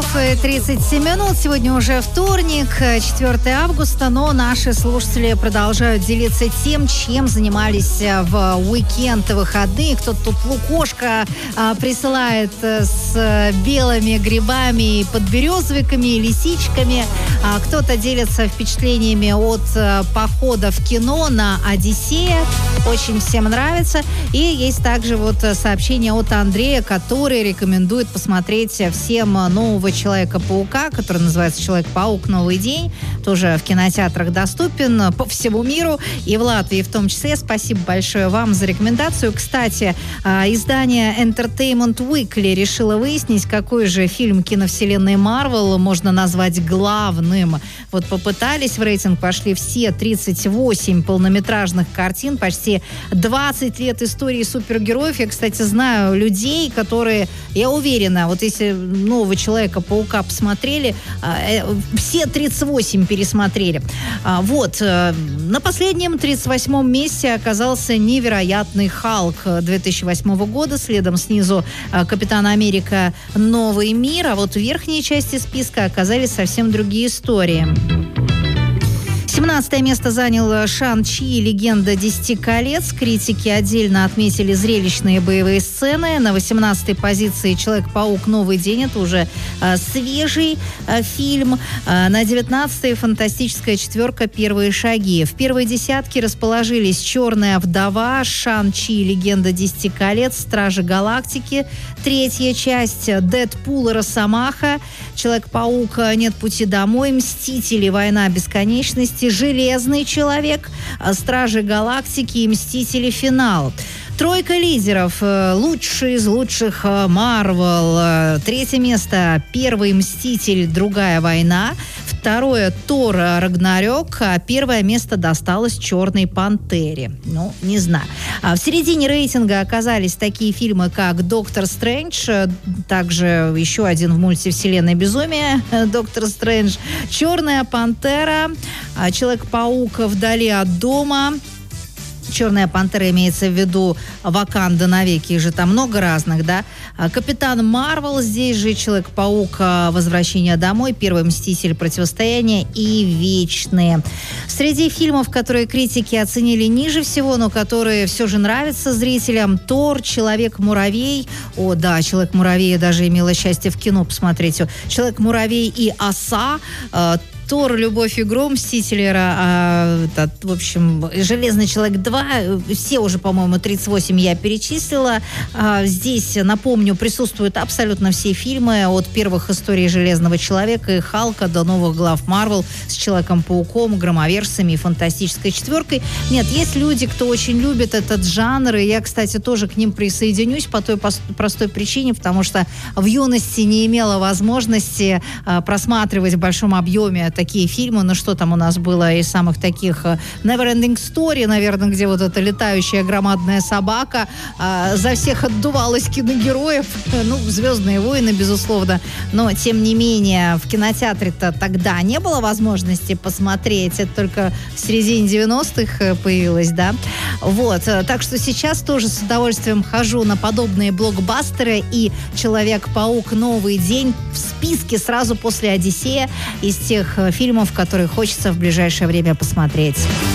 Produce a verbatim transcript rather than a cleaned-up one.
и тридцать семь минут. Сегодня уже вторник, четвёртое августа, но наши слушатели продолжают делиться тем, чем занимались в уикенд и выходные. Кто-то тут лукошко а, присылает с белыми грибами, подберезовиками, лисичками. А, кто-то делится впечатлениями от а, похода в кино на «Одиссея». Очень всем нравится. И есть также вот сообщение от Андрея, который рекомендует посмотреть всем нового Человека-паука, который называется «Человек-паук. Новый день». Тоже в кинотеатрах доступен по всему миру и в Латвии в том числе. Спасибо большое вам за рекомендацию. Кстати, издание Entertainment Weekly решило выяснить, какой же фильм киновселенной Marvel можно назвать главным. Вот попытались, в рейтинг пошли все тридцать восемь полнометражных картин, почти двадцать лет истории супергероев. Я, кстати, знаю людей, которые, я уверена, вот если нового Человека-паука посмотрели, все тридцать восемь пересмотрели. Вот. На последнем тридцать восьмом месте оказался невероятный Халк две тысячи восьмого года. Следом снизу Капитан Америка Новый мир. А вот в верхней части списка оказались совсем другие истории. семнадцатое место занял «Шан-Чи. Легенда Десяти колец». Критики отдельно отметили зрелищные боевые сцены. На восемнадцатой позиции «Человек-паук. Новый день». Это уже э, свежий э, фильм. Э, на девятнадцатой «Фантастическая четверка. Первые шаги». В первой десятке расположились «Черная вдова», «Шан-Чи. Легенда Десяти колец», «Стражи галактики». Третья часть «Дэдпул и Росомаха», «Человек-паук. Нет пути домой», «Мстители. Война бесконечности», «Железный человек», «Стражи галактики» и «Мстители. Финал». Тройка лидеров. Лучший из лучших Марвел. Третье место «Первый мститель. Другая война». Второе «Тор. Рагнарёк». А первое место досталось «Черной пантере». Ну, не знаю. А в середине рейтинга оказались такие фильмы, как «Доктор Стрэндж», также еще один в мультивселенной «Безумие» «Доктор Стрэндж», «Черная пантера», «Человек-паук. Вдали от дома». «Черная пантера» имеется в виду «Ваканда навеки», их же там много разных, да. «Капитан Марвел», здесь же «Человек-паук. Возвращение домой», «Первый мститель. Противостояние» и «Вечные». Среди фильмов, которые критики оценили ниже всего, но которые все же нравятся зрителям: «Тор», «Человек-муравей». О, да, «Человек-муравей» я даже имела счастье в кино посмотреть. «Человек-муравей» и «Оса». «Тор. Любовь и гром», «Мстители», а, это, в общем, «Железный человек два», все уже, по-моему, тридцать восемь я перечислила. А, здесь, напомню, присутствуют абсолютно все фильмы, от первых историй «Железного человека» и «Халка» до новых глав Марвел с Человеком-пауком, Громоверсами и Фантастической четверкой. Нет, есть люди, кто очень любит этот жанр, и я, кстати, тоже к ним присоединюсь по той простой причине, потому что в юности не имела возможности а, просматривать в большом объеме такие фильмы. Ну, что там у нас было из самых таких? Neverending Story, наверное, где вот эта летающая громадная собака а, за всех отдувалась киногероев. Ну, «Звездные войны», безусловно. Но, тем не менее, в кинотеатре-то тогда не было возможности посмотреть. Это только в середине девяностых появилось, да? Вот. Так что сейчас тоже с удовольствием хожу на подобные блокбастеры. И «Человек-паук. Новый день» в списке сразу после «Одиссея» из тех фильмов, которые хочется в ближайшее время посмотреть.